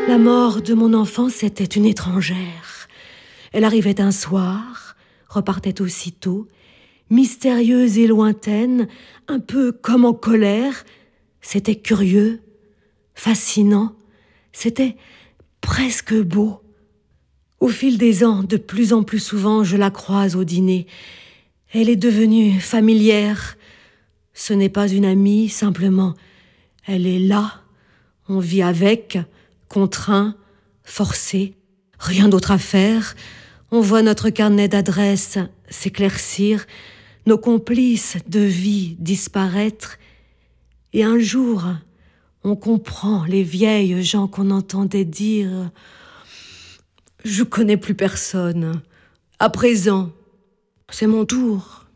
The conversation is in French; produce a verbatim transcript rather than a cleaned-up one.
La mort de mon enfance était une étrangère. Elle arrivait un soir, repartait aussitôt, mystérieuse et lointaine, un peu comme en colère. C'était curieux, fascinant, c'était presque beau. Au fil des ans, de plus en plus souvent, je la croise au dîner. Elle est devenue familière. Ce n'est pas une amie, simplement. Elle est là. On vit avec, contraint, forcé. Rien d'autre à faire. On voit notre carnet d'adresses s'éclaircir, nos complices de vie disparaître. Et un jour, on comprend les vieilles gens qu'on entendait dire « Je connais plus personne. À présent, c'est mon tour.